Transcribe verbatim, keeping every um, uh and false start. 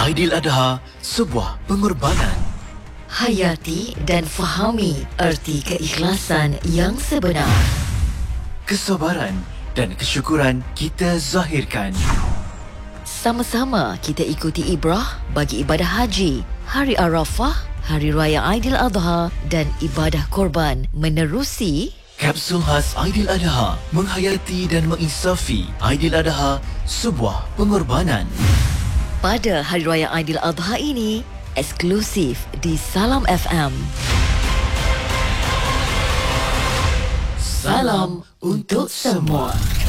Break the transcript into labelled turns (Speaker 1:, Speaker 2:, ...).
Speaker 1: Aidiladha, sebuah pengorbanan.
Speaker 2: Hayati dan fahami erti keikhlasan yang sebenar.
Speaker 1: Kesabaran dan kesyukuran kita zahirkan.
Speaker 2: Sama-sama kita ikuti ibrah bagi ibadah haji, Hari Arafah, Hari Raya Aidiladha dan ibadah korban menerusi
Speaker 1: Kapsul khas Aidiladha, menghayati dan menginsafi Aidiladha, sebuah pengorbanan.
Speaker 2: pada Hari Raya Aidiladha ini, eksklusif di Salam F M. Salam untuk semua.